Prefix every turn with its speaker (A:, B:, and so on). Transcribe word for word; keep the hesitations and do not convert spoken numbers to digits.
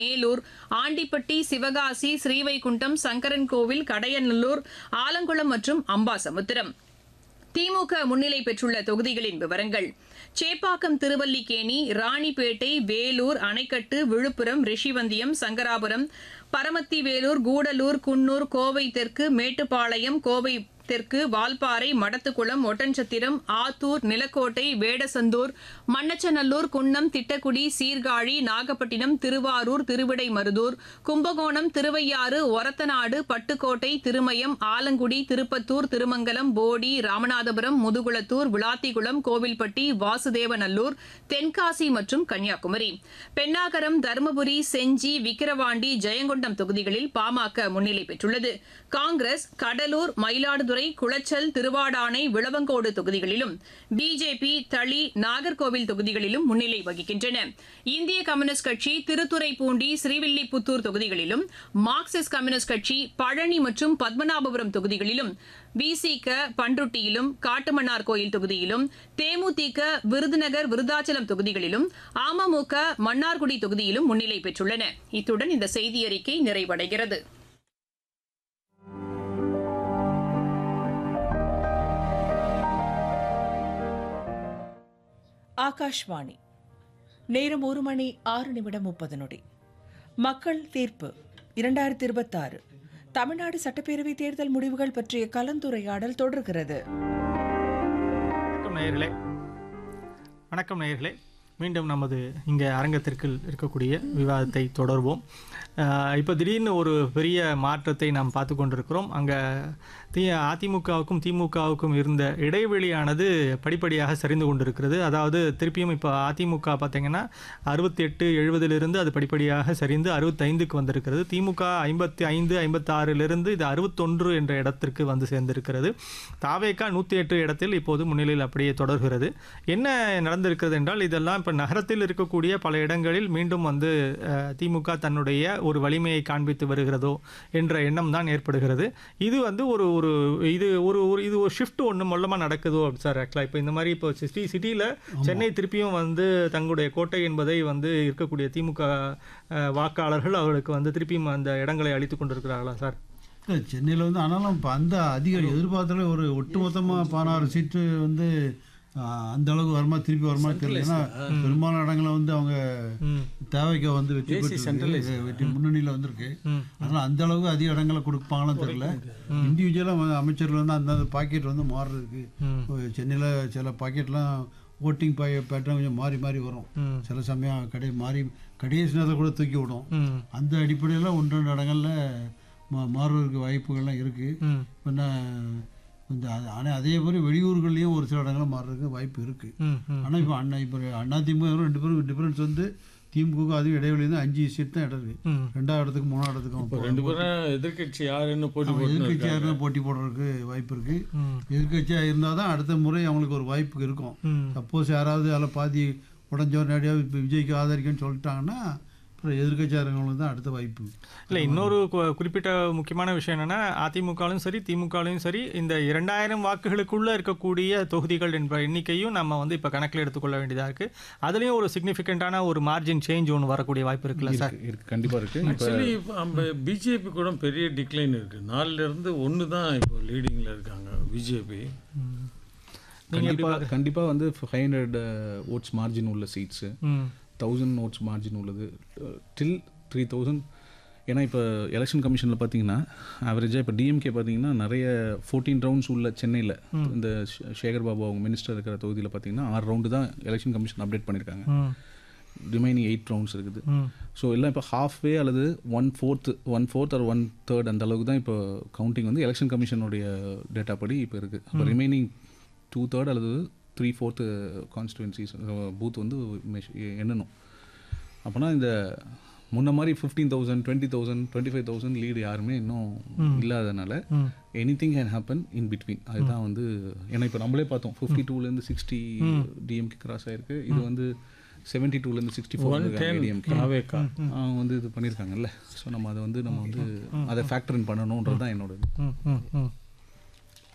A: மேலூர், ஆண்டிப்பட்டி, சிவகாசி, ஸ்ரீவைகுண்டம், சங்கரன்கோவில், கடையநல்லூர், ஆலங்குளம் மற்றும் அம்பாசமுத்திரம். திமுக முன்னிலை பெற்றுள்ள தொகுதிகளின் விவரங்கள்: சேப்பாக்கம், திருவல்லிக்கேணி, ராணிப்பேட்டை, வேலூர், அணைக்கட்டு, விழுப்புரம், ரிஷிவந்தியம், சங்கராபுரம், பரமத்திவேலூர், கூடலூர், குன்னூர், கோவை தெற்கு, மேட்டுப்பாளையம், கோவை தெற்கு, வால்பாறை, மடத்துக்குளம், ஒட்டன்சத்திரம், ஆத்தூர், நிலக்கோட்டை, வேடசந்தூர், மண்ணச்சநல்லூர், குன்னம், திட்டக்குடி, சீர்காழி, நாகப்பட்டினம், திருவாரூர், திருவிடைமருதூர், கும்பகோணம், திருவையாறு, ஒரத்தநாடு, பட்டுக்கோட்டை, திருமயம், ஆலங்குடி, திருப்பத்தூர், திருமங்கலம், போடி, ராமநாதபுரம், முதுகுளத்தூர், விளாத்திக்குளம், கோவில்பட்டி, வாசுதேவநல்லூர், தென்காசி மற்றும் கன்னியாகுமரி. பென்னாகரம், தருமபுரி, செஞ்சி, விக்கிரவாண்டி, ஜெயங்கொண்டம் தொகுதிகளில் பாமக முன்னிலை பெற்றுள்ளது. காங்கிரஸ் கடலூர், மயிலாடுதுறை, குளச்சல், திருவாடானை, விளவங்கோடு தொகுதிகளிலும், பிஜேபி தளி, நாகர்கோவில் தொகுதிகளிலும் முன்னிலை வகிக்கின்றன. இந்திய கம்யூனிஸ்ட் கட்சி திருத்துறைப்பூண்டி, ஸ்ரீவில்லிபுத்தூர் தொகுதிகளிலும், மார்க்சிஸ்ட் கம்யூனிஸ்ட் கட்சி பழனி மற்றும் பத்மநாபபுரம் தொகுதிகளிலும், விசிக பண்ருட்டியிலும், காட்டுமன்னார் கோயில் தொகுதியிலும், தேமுதிக விருதுநகர், விருதாச்சலம் தொகுதிகளிலும், அமமுக மன்னார்குடி தொகுதியிலும் முன்னிலை பெற்றுள்ளன. இத்துடன் இந்த செய்தியறிக்கை நிறைவடைகிறது.
B: ஆகாஷ்வாணி. நேரம் ஒரு மணி ஆறு நிமிடம் முப்பது நொடி. மக்கள் தீர்ப்பு இரண்டாயிரத்தி இருபத்தி ஆறு தமிழ்நாடு சட்டப்பேரவை தேர்தல் முடிவுகள் பற்றிய கலந்துரையாடல் தொடர்கிறது.
C: வணக்கம் நேயர்களே வணக்கம் நேயர்களே மீண்டும் நமது இங்கே அரங்கத்திற்குள் இருக்கக்கூடிய விவாதத்தை தொடர்வோம். இப்போ திடீர்னு ஒரு பெரிய மாற்றத்தை நாம் பார்த்து கொண்டிருக்கிறோம். அங்கே தி அதிமுகவுக்கும் திமுகவுக்கும் இருந்த இடைவெளியானது படிப்படியாக சரிந்து கொண்டிருக்கிறது. அதாவது திருப்பியும் இப்போ அதிமுக பார்த்திங்கன்னா அறுபத்தி எட்டு எழுபதிலிருந்து அது படிப்படியாக சரிந்து அறுபத்தைந்துக்கு வந்திருக்கிறது. திமுக ஐம்பத்தி ஐந்து ஐம்பத்தாறிலிருந்து இது அறுபத்தொன்று என்ற இடத்திற்கு வந்து சேர்ந்திருக்கிறது. தாவேகா நூற்றி எட்டு இடத்தில் இப்போது முன்னிலையில் அப்படியே தொடர்கிறது. என்ன நடந்திருக்கிறது என்றால், இதெல்லாம் இப்போ நகரத்தில் இருக்கக்கூடிய பல இடங்களில் மீண்டும் வந்து திமுக தன்னுடைய ஒரு வலிமையை காண்பித்து வருகிறதோ என்ற எண்ணம் தான் ஏற்படுகிறது. இது வந்து ஒரு ஒரு இது ஒரு ஒரு இது ஒரு ஷிஃப்ட் ஒன்று மொல்லமாக நடக்குதோ அப்படி சார். ஆக்சுவலாக இப்போ இந்த மாதிரி இப்போ சிட்டி சிட்டியில் சென்னை திருப்பியும் வந்து தங்களுடைய கோட்டை என்பதை வந்து இருக்கக்கூடிய திமுக வாக்காளர்கள் அவர்களுக்கு வந்து திருப்பியும் அந்த இடங்களை அளித்து கொண்டிருக்கிறார்களா சார்?
D: சென்னையில் வந்து ஆனாலும் இப்போ அந்த அதிக எதிர்பார்த்தல ஒரு ஒட்டுமொத்தமாக பதினாறு சீட்டு வந்து அந்த அளவுக்கு வருமா திருப்பி வருமா தெரியல. ஏன்னா பெரும்பாலான இடங்களை வந்து அவங்க தேவைக்க வந்து வெற்றி பெற்று வெற்றி முன்னணியில் வந்திருக்கு. அதனால் அந்த அளவுக்கு அதிக இடங்களை கொடுப்பாங்களான்னு தெரியல. இண்டிவிஜுவலாக அமைச்சர்கள் வந்து அந்த பாக்கெட் வந்து மாறுறதுக்கு சென்னையில் சில பாக்கெட்லாம் ஓட்டிங் பாய் பேட்டர்ன் கொஞ்சம் மாறி மாறி வரும். சில சமயம் கடை மாறி கடைசி நேரத்தில் கூட தூக்கி விடும். அந்த அடிப்படையில் ஒன்று ரெண்டு இடங்களில் மா மாறுவதற்கு வாய்ப்புகள்லாம் இருக்குது. இப்போ இந்த ஆனால் அதே மாதிரி வெளியூர்கள்லேயும் ஒரு சில இடங்களும் மாறுறதுக்கு வாய்ப்பு இருக்குது. ஆனால் இப்போ அண்ணா இப்போ அண்ணா திமுக ரெண்டு பேரும் டிஃபரன்ஸ் வந்து திமுக அதுவும் இடைவெளி வந்து அஞ்சு சீட் தான் இடம் இருக்குது. ரெண்டாவது இடத்துக்கு மூணாவது இடத்துக்கும்
E: ரெண்டு பேரும் எதிர்கட்சி யாருன்னு போட்டி
D: எதிர்கட்சி யாருன்னு போட்டி போடுறதுக்கு வாய்ப்பு இருக்குது. எதிர்கட்சியாக இருந்தால் தான் அடுத்த முறை அவங்களுக்கு ஒரு வாய்ப்பு இருக்கும். சப்போஸ் யாராவது அதில் பாதி உடஞ்சோர் நேரடியாக இப்போ விஜய்க்கு ஆதரிக்கன்னு சொல்லிட்டாங்கன்னா அப்புறம் எதிர்கட்சியாளர்களுக்கு தான் அடுத்த வாய்ப்பு.
C: இல்லை, இன்னொரு குறிப்பிட்ட முக்கியமான விஷயம் என்னென்னா, அதிமுகலும் சரி திமுகலையும் சரி இந்த இரண்டாயிரம் வாக்குகளுக்குள்ளே இருக்கக்கூடிய தொகுதிகள் என்ற எண்ணிக்கையும் நம்ம வந்து இப்போ கணக்கில் எடுத்துக்கொள்ள வேண்டியதாக இருக்குது. அதுலேயும் ஒரு சிக்னிஃபிகண்ட்டான ஒரு மார்ஜின் சேஞ்ச் ஒன்று வரக்கூடிய வாய்ப்பு இருக்குல்ல சார்?
E: இருக்குது, கண்டிப்பாக இருக்குது. ஆக்சுவலி நம்ம பிஜேபி கூட பெரிய டிக்ளைன் இருக்குது. நாலுலேருந்து ஒன்று தான் இப்போ லீடிங்கில் இருக்காங்க பிஜேபி.
F: கண்டிப்பாக கண்டிப்பாக வந்து ஃபைவ் ஹண்ட்ரட் ஓட்ஸ் மார்ஜின் உள்ள சீட்ஸு, தௌசண்ட் நோட்ஸ் மார்ஜின் உள்ளது, டில் த்ரீ தௌசண்ட். ஏன்னா இப்போ எலெக்ஷன் கமிஷனில் பார்த்தீங்கன்னா ஆவரேஜாக இப்போ டிஎம்கே பார்த்தீங்கன்னா நிறைய ஃபோர்டீன் ரவுண்ட்ஸ் உள்ள சென்னையில் இந்த சேகர் பாபு அவங்க மினிஸ்டர் இருக்கிற தொகுதியில் பார்த்தீங்கன்னா ஆறு ரவுண்டு தான் எலெக்ஷன் கமிஷன் அப்டேட் பண்ணியிருக்காங்க. ரிமைனிங் எயிட் ரவுண்ட்ஸ் இருக்குது. ஸோ எல்லாம் இப்போ ஹாஃப்வே அல்லது one fourth one fourth or one third அந்த அளவுக்கு தான் இப்போ கவுண்டிங் வந்து எலெக்ஷன் கமிஷனுடைய டேட்டா படி இப்போ இருக்குது. அப்போ ரிமைனிங் டூ தேர்ட் அல்லது த்ரீ ஃபோர்த்து கான்ஸ்டிடுவன்சிஸ் பூத் வந்து எண்ணணும். அப்போனா இந்த முன்ன மாதிரி fifteen thousand twenty thousand twenty five thousand lead யாருமே இன்னும் இல்லாதனால any thing can happen in between. அதுதான் வந்து ஏன்னா இப்போ நம்மளே பார்த்தோம் ஃபிஃப்டி டூலேருந்து சிக்ஸ்டி டிஎம்கே கிராஸ் ஆகிருக்கு. இது வந்து செவன்ட்டி டூலேருந்து சிக்ஸ்டி ஃபோர் டிஎம்கே அவங்க வந்து இது பண்ணியிருக்காங்கல்ல. ஸோ நம்ம அதை வந்து நம்ம வந்து அதை ஃபேக்டர் இன் பண்ணணுன்றது தான் என்னோட